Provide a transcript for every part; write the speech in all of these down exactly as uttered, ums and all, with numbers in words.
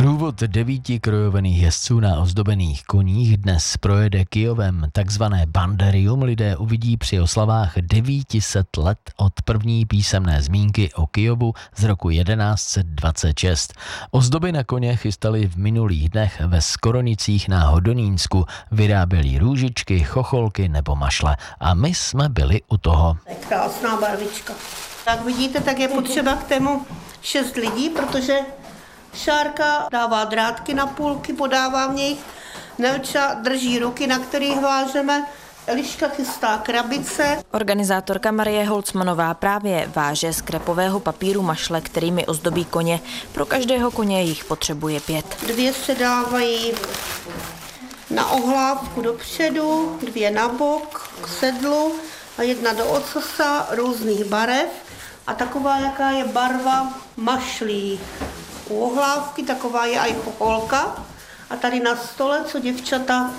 Průvod devíti krojovaných jezdců na ozdobených koních dnes projede Kyjovem. Takzvané banderium lidé uvidí při oslavách devět set let od první písemné zmínky o Kyjovu z roku jedenáct set dvacet šest. Ozdoby na koně chystali v minulých dnech ve Skoronicích na Hodonínsku. Vyráběli růžičky, chocholky nebo mašle. A my jsme byli u toho. Krásná barvička. Tak vidíte, tak je potřeba k tému šest lidí, protože Šárka dává drátky na půlky, podává v nich, Nelča drží ruky, na kterých vážeme, Eliška chystá krabice. Organizátorka Marie Holcmanová právě váže z krepového papíru mašle, kterými ozdobí koně. Pro každého koně jich potřebuje pět. Dvě se dávají na ohlávku dopředu, dvě na bok k sedlu a jedna do ocasa různých barev. A taková, jaká je barva mašlí. U ohlávky taková je i chocholka. A tady na stole, co děvčata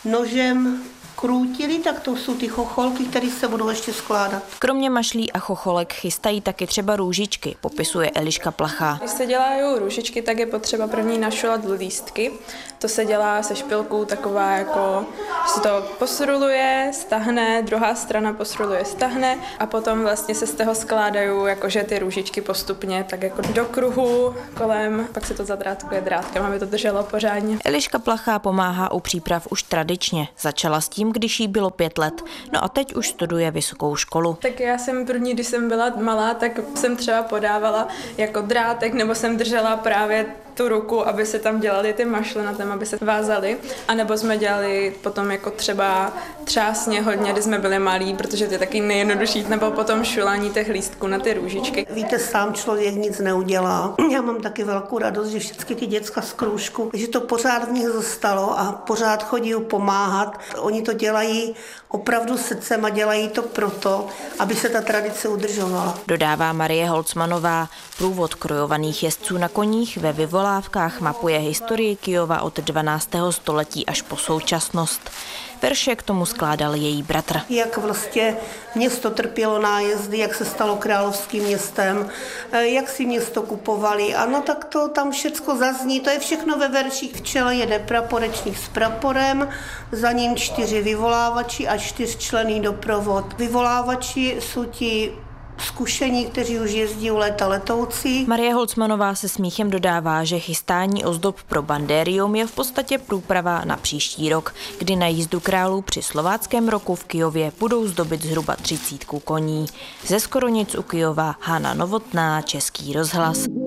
nožem krútili, tak to jsou ty chocholky, které se budou ještě skládat. Kromě mašlí a chocholek chystají taky třeba růžičky, popisuje Eliška Plachá. Když se dělají růžičky, tak je potřeba první našulat lístky. To se dělá se špilkou taková jako, že se to posruluje, stahne, druhá strana posruluje, stahne a potom vlastně se z toho skládají jakože ty růžičky postupně tak jako do kruhu kolem, pak se to zadrátkuje drátkem, aby to drželo pořádně. Eliška Plachá pomáhá u příprav už tradičně. Začala s tím, když jí bylo pět let. No a teď už studuje vysokou školu. Tak já jsem první, když jsem byla malá, tak jsem třeba podávala jako drátek, nebo jsem držela právě tu ruku, aby se tam dělaly ty mašle na tom, aby se vázaly. A nebo jsme dělali potom jako třeba třásně hodně, když jsme byli malí, protože to je taky nejjednodušší, nebo potom šulání těch lístků na ty růžičky. Víte, sám člověk nic neudělá. Já mám taky velkou radost, že všechny ty děcka z krůžku, že to pořád v nich zostalo a pořád chodí pomáhat. Oni to dělají opravdu srdcem a dělají to proto, aby se ta tradice udržovala. Dodává Marie Holcmanová. Průvod krojovaných jezdců na koních ve vyvolávkách mapuje historii Kyjova od dvanáctého století až po současnost. Verše k tomu skládal její bratr. Jak vlastně město trpělo nájezdy, jak se stalo královským městem, jak si město kupovali. Ano, tak to tam všecko zazní. To je všechno ve verších. V čele jede praporečník s praporem, za ním čtyři vyvolávači a čtyřčlenný doprovod. Vyvolávači jsou ti zkušení, kteří už jezdí u léta letoucí. Marie Holcmanová se smíchem dodává, že chystání ozdob pro bandérium je v podstatě průprava na příští rok, kdy na jízdu králů při slováckém roku v Kyjově budou zdobit zhruba třicítku koní. Ze Skoronic u Kyjova Hana Novotná, Český rozhlas.